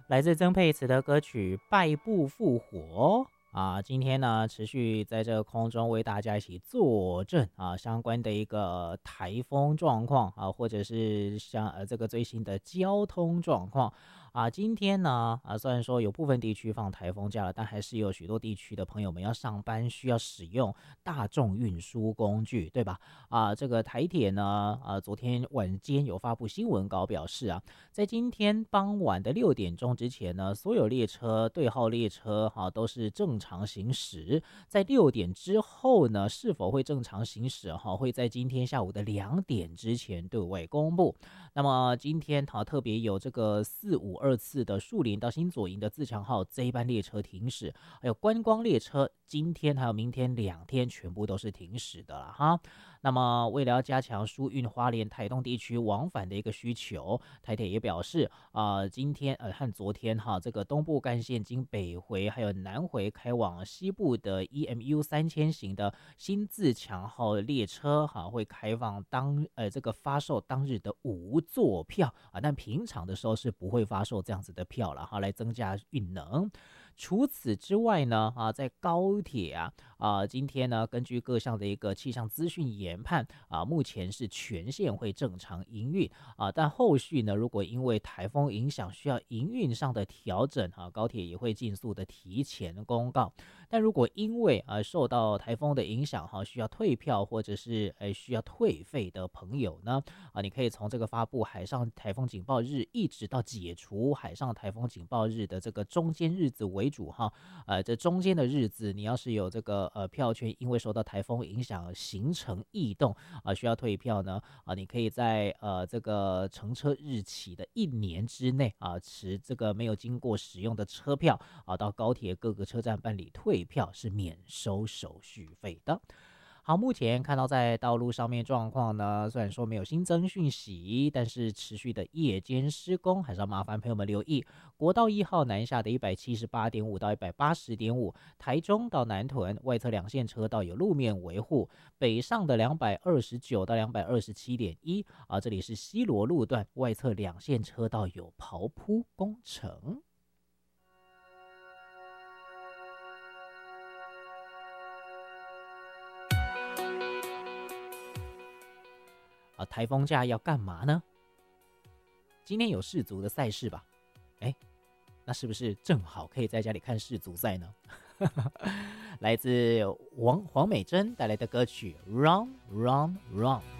来自曾沛慈的歌曲《败部复活》啊，今天呢持续在这个空中为大家一起坐镇啊相关的一个台风状况啊，或者是像这个最新的交通状况啊。今天呢虽然说有部分地区放台风假了，但还是有许多地区的朋友们要上班，需要使用大众运输工具，对吧？这个台铁呢昨天晚间有发布新闻稿表示在今天傍晚的6点钟之前呢，所有列车对号列车都是正常行驶。在6点之后呢，是否会正常行驶会在今天下午的2点之前对外公布。那么今天特别有这个452次的树林到新左营的自强号这一班列车停驶，还有观光列车今天还有明天2天全部都是停驶的了哈。那么为了要加强疏运花莲台东地区往返的一个需求，台铁也表示今天和昨天这个东部干线经北回还有南回开往西部的 EMU3000型的新自强号列车会开放这个发售当日的无座票但平常的时候是不会发售这样子的票了来增加运能。除此之外呢在高铁今天呢根据各项的一个气象资讯研判目前是全线会正常营运但后续呢如果因为台风影响需要营运上的调整高铁也会尽速的提前公告。但如果因为受到台风的影响需要退票或者是需要退费的朋友呢你可以从这个发布海上台风警报日一直到解除海上台风警报日的这个中间日子为主这中间的日子你要是有这个票券因为受到台风影响形成异动需要退票呢你可以在这个乘车日起的1年之内持这个没有经过使用的车票到高铁各个车站办理退票，是免收手续费的。好，目前看到在道路上面状况呢，虽然说没有新增讯息，但是持续的夜间施工，还是要麻烦朋友们留意。国道1号南下的178.5到180.5，台中到南屯外侧2线车道有路面维护，北上的229到227.1这里是西螺路段外侧2线车道有刨铺工程。台风假要干嘛呢？今天有世足的赛事吧？那是不是正好可以在家里看世足赛呢？来自黄美珍带来的歌曲《Run Run Run》。